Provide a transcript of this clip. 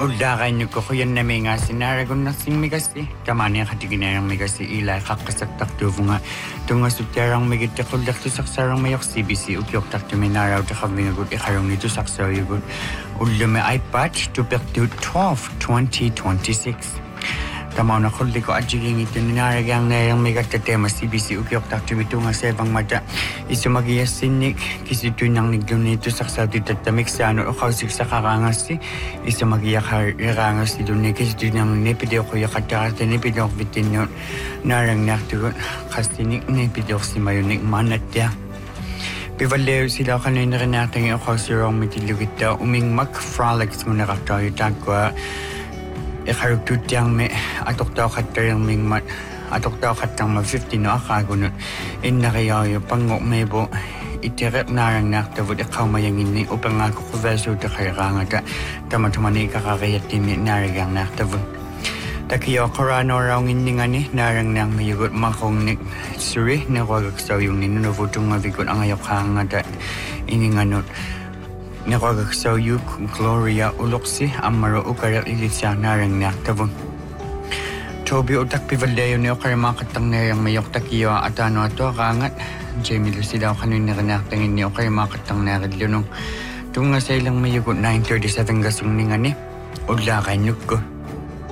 Uldakan ko yan na may nga sinaragon na sing migasi. Kamani ang katiginayang migasi ilay kakasaktak tuvo nga. Tunga sutyarang migitakul dakto saksarang mayok CBC ukyok takto minaraw ta kabingagot ikarong nito saksaw yugot. Ulda may iPad to back to 12/2026. Tamaw na kulli ko adjiging ito ninaragang na yung may tema CBC ukyok takto ito nga sa ibang mata. Iso magiyas sinik kisito nang niglum nito saksaw dito tamik sa ano o kausik sa kakangasi. Iso magiyak harangas dito ni kisito nang nipidew ko yakatakata nipidew ko bitin yun. Narang naktugot kastinik nipidew si mayonik manat ya. Pivaleo sila kanina rin natin yung kausirong mitilugit daw uming mag-frolics mo nakatayo tagwa. Ikarugtut yang may atok daw katayang ming mat atok daw katang ma 50 no akagunot in nakayayo pangok may bo itirek narang naktavod ikaw mayangin ni upang ako kuveso ta kayaranga ta tama-tamani kakakayat din naragang naktavod takiyo karano raw ngininga ni narang nang mayugot makong nik suri na wagagsaw yung ninunavutong mabigot ang ayok hanga ta ininganot nakagaksaw yung Gloria Uloksi amaro ukaral ilisya narang naktavon. Tobi utak pivaldeyo niyo karimakatang narang mayok takiyo at ano ato kangat. Jamie Lucy daw kanina naktangin niyo karimakatang naradlo nung tunga sa ilang mayugot 9:37 gasong ninga ni. Ugla kanyug ko.